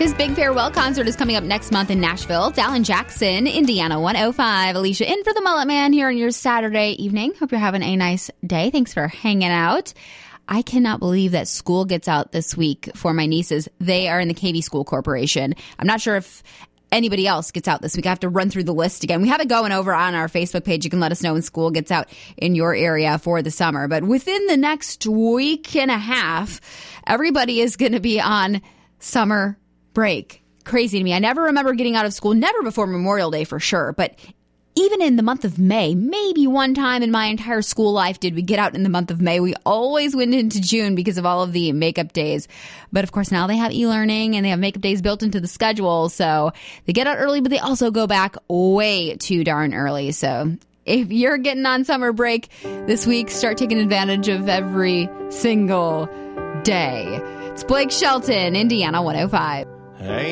His big farewell concert is coming up next month in Nashville. Dallin Jackson, Indiana 105. Alicia in for the Mullet Man here on your Saturday evening. Hope you're having a nice day. Thanks for hanging out. I cannot believe that school gets out this week for my nieces. They are in the KB School Corporation. I'm not sure if anybody else gets out this week. I have to run through the list again. We have it going over on our Facebook page. You can let us know when school gets out in your area for the summer. But within the next week and a half, everybody is going to be on summer break. Crazy to me. I never remember getting out of school, never before Memorial Day for sure, but even in the month of May, maybe one time in my entire school life did we get out in the month of May. We always went into June because of all of the makeup days. But of course, now they have e-learning and they have makeup days built into the schedule. So they get out early, but they also go back way too darn early. So if you're getting on summer break this week, start taking advantage of every single day. It's Blake Shelton, Indiana 105. Hey.